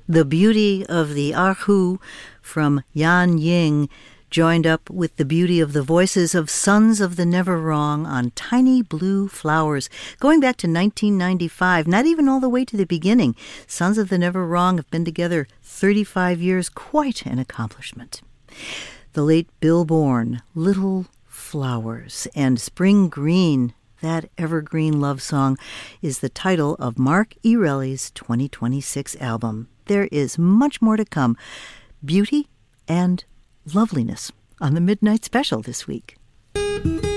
The beauty of the Erhu from Yan Ying joined up with the beauty of the voices of Sons of the Never Wrong on Tiny Blue Flowers, going back to 1995, not even all the way to the beginning. Sons of the Never Wrong have been together 35 years, quite an accomplishment. The late Bill Bourne, Little Flowers, and Spring Green, that evergreen love song, is the title of Mark Erelli's 2026 album. There is much more to come. Beauty and loveliness on the Midnight Special this week.